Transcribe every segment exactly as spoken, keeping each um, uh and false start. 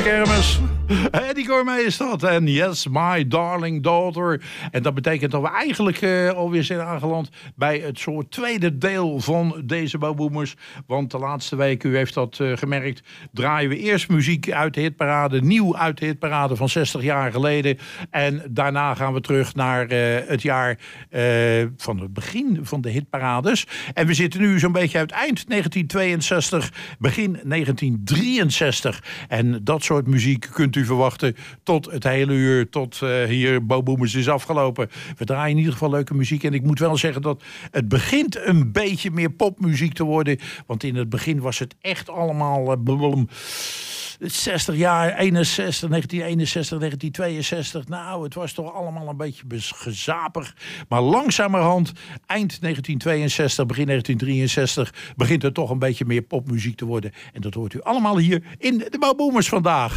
kermis. Eddie Gourmet is dat. En Yes, My Darling Daughter. En dat betekent dat we eigenlijk uh, alweer zijn aangeland bij het soort tweede deel van deze Boboomers. Want de laatste week, u heeft dat uh, gemerkt, draaien we eerst muziek uit de hitparade. Nieuw uit de hitparade van zestig jaar geleden. En daarna gaan we terug naar uh, het jaar uh, van het begin van de hitparades. En we zitten nu zo'n beetje uit eind negentien tweeënzestig, begin negentien drieënzestig. En dat soort muziek kunt u verwachten tot het hele uur, tot uh, hier Boboomers is afgelopen. We draaien in ieder geval leuke muziek. En ik moet wel zeggen dat het begint een beetje meer popmuziek te worden. Want in het begin was het echt allemaal uh, blablabla, zestig jaar, eenenzestig, negentien eenenzestig, negentien tweeënzestig. Nou, het was toch allemaal een beetje gezapig. Maar langzamerhand, eind negentien tweeënzestig, begin negentien drieënzestig... begint het toch een beetje meer popmuziek te worden. En dat hoort u allemaal hier in de Boboomers vandaag.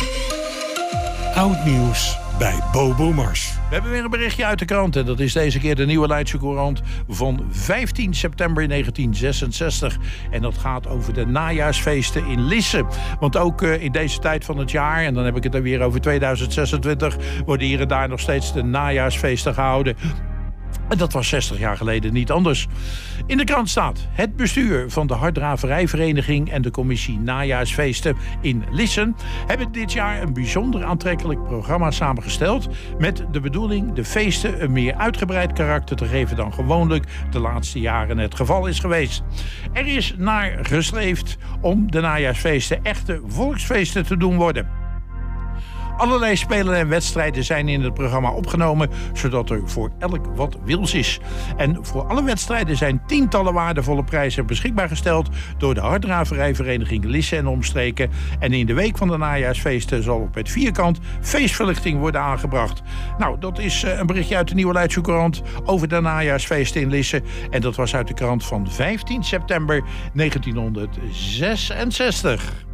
Oud nieuws bij Boboomers. We hebben weer een berichtje uit de krant. En dat is deze keer de Nieuwe Leidse Courant van vijftien september negentien zesenzestig. En dat gaat over de najaarsfeesten in Lisse. Want ook uh, in deze tijd van het jaar, en dan heb ik het er weer over tweeduizend zesentwintig... worden hier en daar nog steeds de najaarsfeesten gehouden. En dat was zestig jaar geleden niet anders. In de krant staat: het bestuur van de harddraverijvereniging en de commissie Najaarsfeesten in Lissen hebben dit jaar een bijzonder aantrekkelijk programma samengesteld met de bedoeling de feesten een meer uitgebreid karakter te geven dan gewoonlijk de laatste jaren het geval is geweest. Er is naar gestreefd om de najaarsfeesten echte volksfeesten te doen worden. Allerlei spelen en wedstrijden zijn in het programma opgenomen, zodat er voor elk wat wils is. En voor alle wedstrijden zijn tientallen waardevolle prijzen beschikbaar gesteld door de harddraverijvereniging Lisse en omstreken. En in de week van de najaarsfeesten zal op het vierkant feestverlichting worden aangebracht. Nou, dat is een berichtje uit de Nieuwe Leidse Courant over de najaarsfeesten in Lisse. En dat was uit de krant van vijftien september negentien zesenzestig.